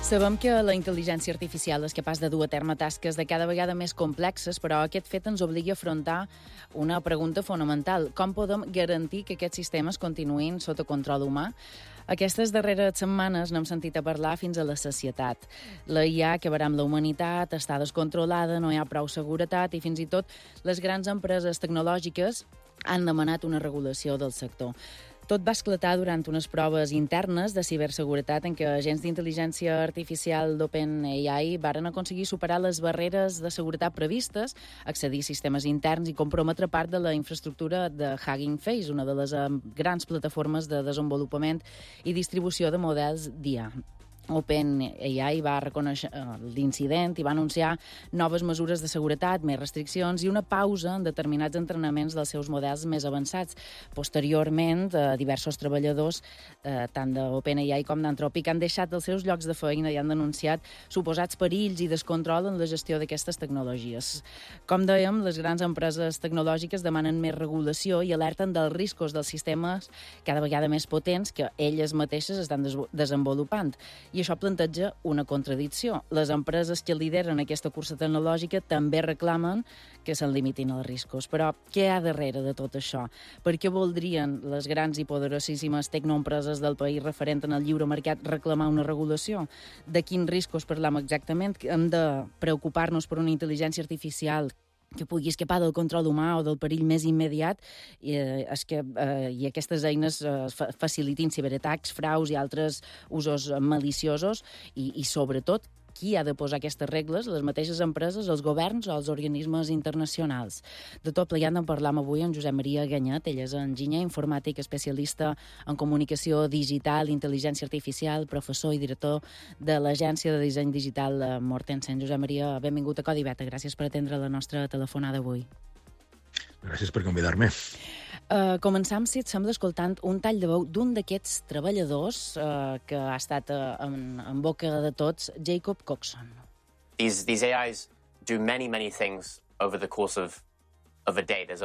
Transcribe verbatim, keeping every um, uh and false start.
Sabem que la intel·ligència artificial és capaç de dur a terme tasques de cada vegada més complexes, però aquest fet ens obliga a afrontar una pregunta fonamental. Com podem garantir que aquests sistemes continuïn sota control humà? Aquestes darreres setmanes n'hem sentit a parlar fins a la sacietat. La I A acabarà amb la humanitat, està descontrolada, no hi ha prou seguretat i fins i tot les grans empreses tecnològiques han demanat una regulació del sector. Tot va esclatar durant unes proves internes de ciberseguretat en què agents d'intel·ligència artificial d'OpenAI varen aconseguir superar les barreres de seguretat previstes, accedir a sistemes interns i comprometre part de la infraestructura de Hugging Face, una de les grans plataformes de desenvolupament i distribució de models d'I A. OpenAI va reconèixer l'incident i va anunciar noves mesures de seguretat, més restriccions i una pausa en determinats entrenaments dels seus models més avançats. Posteriorment, diversos treballadors, tant d'OpenAI com d'Anthropic, han deixat els seus llocs de feina i han denunciat suposats perills i descontrol en la gestió d'aquestes tecnologies. Com dèiem, les grans empreses tecnològiques demanen més regulació i alerten dels riscos dels sistemes cada vegada més potents que elles mateixes estan desenvolupant. I això planteja una contradicció. Les empreses que lideren aquesta cursa tecnològica també reclamen que se'n limitin els riscos. Però què hi ha darrere de tot això? Per què voldrien les grans i poderosíssimes tecnoempreses del país referent en el lliure mercat reclamar una regulació? De quins riscos parlem exactament? Hem de preocupar-nos per una intel·ligència artificial que pugui escapar del control humà o del perill més immediat i, eh, és que, eh, i aquestes eines eh, fa facilitin ciberatacs, fraus i altres usos maliciosos i, i sobretot, qui ha de posar aquestes regles? Les mateixes empreses, els governs o els organismes internacionals? De tot plegat en parlam avui amb Josep Maria Ganyet. Ell és enginyer informàtic, especialista en comunicació digital, intel·ligència artificial, professor i director de l'agència de disseny digital Mortensen. Josep Maria, benvingut a Codi Beta. Gràcies per atendre la nostra telefonada avui. Gràcies per convidar-me. Uh, començam, si et sembla, escoltant un tall de veu d'un d'aquests treballadors uh, que ha estat uh, en, en boca de tots, Jacob Coxon. These, these A Is do many, many things over the course of, of a day. There's